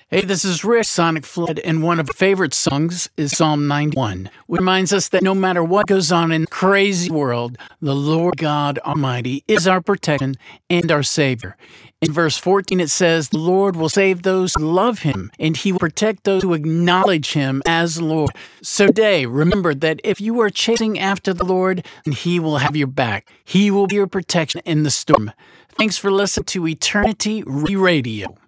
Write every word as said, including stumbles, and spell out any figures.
Hey, this is Rick, Sonic Flood, and one of our favorite songs is Psalm ninety-one, which reminds us that no matter what goes on in the crazy world, the Lord God Almighty is our protection and our Savior. In verse fourteen, it says, "The Lord will save those who love Him, and He will protect those who acknowledge Him as Lord." So today, remember that if you are chasing after the Lord, then He will have your back. He will be your protection in the storm. Thanks for listening to Eternity Radio.